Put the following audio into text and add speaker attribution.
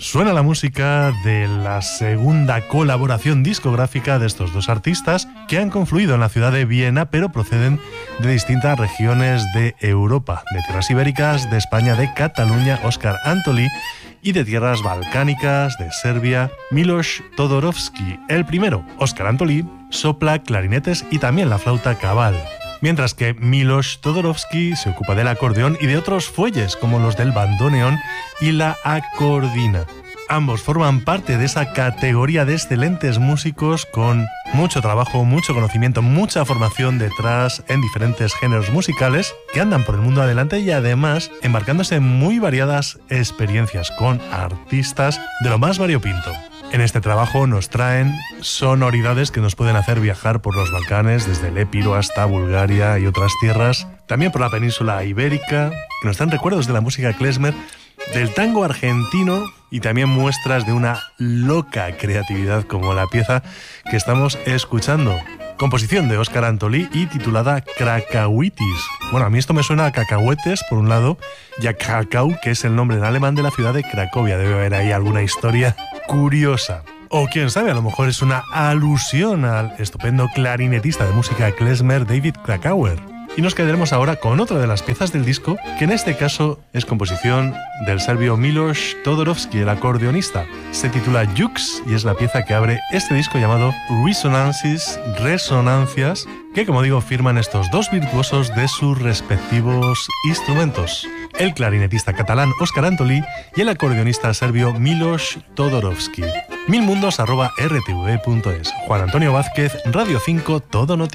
Speaker 1: Suena la música de la segunda colaboración discográfica de estos dos artistas que han confluido en la ciudad de Viena, pero proceden de distintas regiones de Europa, de tierras ibéricas, de España, de Cataluña, Óscar Antolí, y de tierras balcánicas, de Serbia, Miloš Todorovski. El primero, Óscar Antolí, sopla clarinetes y también la flauta cabal, mientras que Miloš Todorovski se ocupa del acordeón y de otros fuelles como los del bandoneón y la acordina. Ambos forman parte de esa categoría de excelentes músicos con mucho trabajo, mucho conocimiento, mucha formación detrás en diferentes géneros musicales que andan por el mundo adelante y además embarcándose en muy variadas experiencias con artistas de lo más variopinto. En este trabajo nos traen sonoridades que nos pueden hacer viajar por los Balcanes, desde el Épiro hasta Bulgaria y otras tierras, también por la península ibérica, que nos dan recuerdos de la música klezmer, del tango argentino y también muestras de una loca creatividad como la pieza que estamos escuchando. Composición de Óscar Antolí y titulada Krakauitis. Bueno, a mí esto me suena a cacahuetes, por un lado, y a Krakau, que es el nombre en alemán de la ciudad de Cracovia. Debe haber ahí alguna historia curiosa. O quién sabe, a lo mejor es una alusión al estupendo clarinetista de música klezmer David Krakauer. Y nos quedaremos ahora con otra de las piezas del disco, que en este caso es composición del serbio Miloš Todorovski, el acordeonista. Se titula Jux y es la pieza que abre este disco llamado Resonancias, que, como digo, firman estos dos virtuosos de sus respectivos instrumentos. El clarinetista catalán Óscar Antolí y el acordeonista serbio Miloš Todorovski. milmundos@rtv.es. Juan Antonio Vázquez, Radio 5, Todo Noticias.